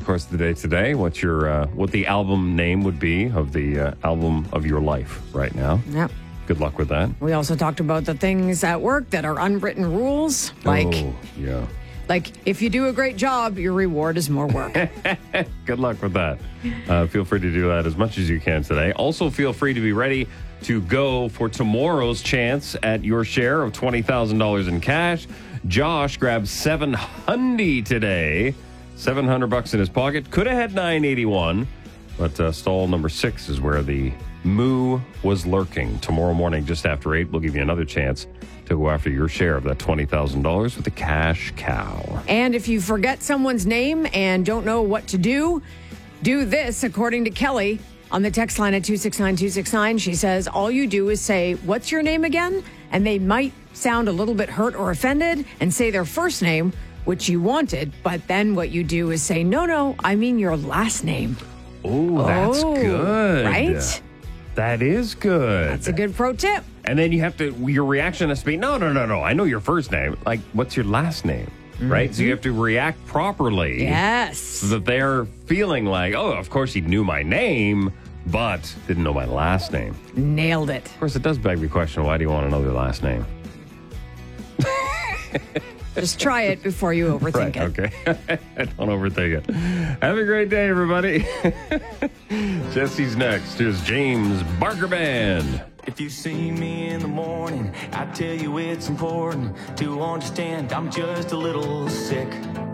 course of the day today what the album name would be of the album of your life right now. Yep. Good luck with that. We also talked about the things at work that are unwritten rules. Like if you do a great job, your reward is more work. Good luck with that. Feel free to do that as much as you can today. Also, feel free to be ready to go for tomorrow's chance at your share of $20,000 in cash. Josh grabbed $700 today. $700 in his pocket. Could have had $981, but stall number 6 is where the moo was lurking. Tomorrow morning, just after 8, we'll give you another chance to go after your share of that $20,000 with the cash cow. And if you forget someone's name and don't know what to do this, according to Kelly. On the text line at 269-269, she says, all you do is say, what's your name again? And they might sound a little bit hurt or offended and say their first name, which you wanted. But then what you do is say, no, I mean your last name. Oh, that's good. Right? That is good. That's a good pro tip. And then your reaction has to be, no, I know your first name. Like, what's your last name? Mm-hmm. Right? So you have to react properly. Yes. So that they're feeling like, oh, of course he knew my name, but didn't know my last name. Nailed it. Of course, it does beg the question, why do you want to know their last name? Just try it before you overthink it. Okay. Don't overthink it. Have a great day, everybody. Jesse's next. Here's James Barker Band. If you see me in the morning, I tell you it's important to understand I'm just a little sick.